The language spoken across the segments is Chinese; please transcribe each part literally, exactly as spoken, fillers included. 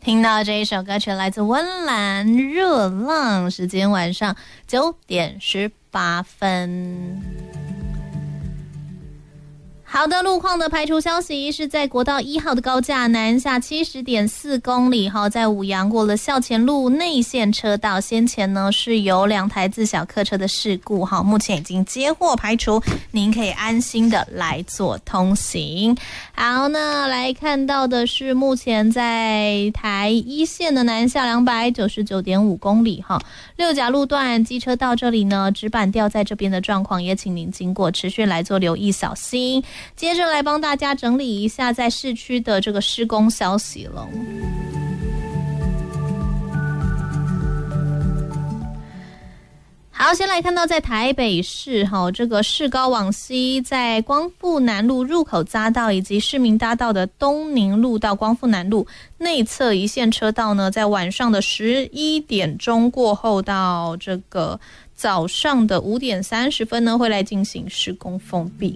听到这一首歌曲来自温岚热浪，时间晚上九点十八分。好的，路况的排除消息是在国道一号的高架南下 七十点四公里，在五杨过了校前路内线车道，先前呢是有两台自小客车的事故，目前已经接获排除，您可以安心的来做通行。好，那来看到的是目前在台一线的南下 两百九十九点五公里，六甲路段机车到这里呢，直板掉在这边的状况，也请您经过持续来做留意小心。接着来帮大家整理一下在市区的这个施工消息了。好，先来看到在台北市这个市高往西，在光复南路入口匝道以及市民大道的东宁路到光复南路内侧一线车道呢，在晚上的十一点钟过后到这个早上的五点三十分呢，会来进行施工封闭。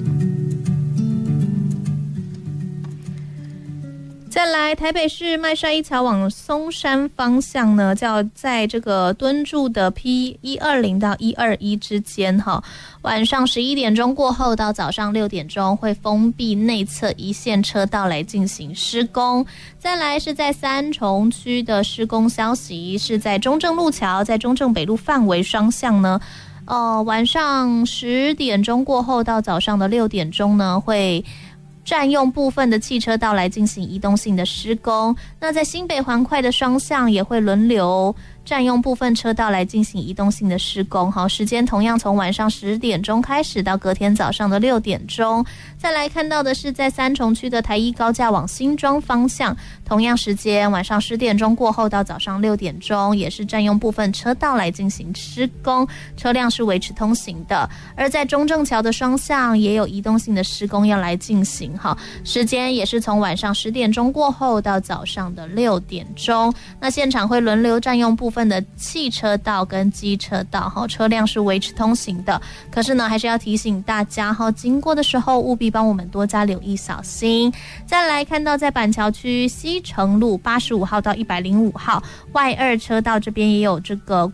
再来，台北市麦帅一桥往松山方向呢，叫在这个敦住的 P 一二零 到一二一之间，晚上十一点钟过后到早上六点钟会封闭内侧一线车道来进行施工。再来是在三重区的施工消息，是在中正路桥在中正北路范围双向呢，呃，晚上十点钟过后到早上的六点钟呢，会占用部分的汽车道来进行移动性的施工。那在新北环快的双向也会轮流占用部分车道来进行移动性的施工，好，时间同样从晚上十点钟开始到隔天早上的六点钟。再来看到的是在三重区的台一高架往新庄方向，同样时间晚上十点钟过后到早上六点钟，也是占用部分车道来进行施工，车辆是维持通行的。而在中正桥的双向也有移动性的施工要来进行，好，时间也是从晚上十点钟过后到早上的六点钟。那现场会轮流占用部分的汽车道跟机车道，车辆是维持通行的。可是呢，还是要提醒大家，经过的时候务必帮我们多加留意小心。再来看到在板桥区西城路八十五号到一百零五号外二车道这边也有这个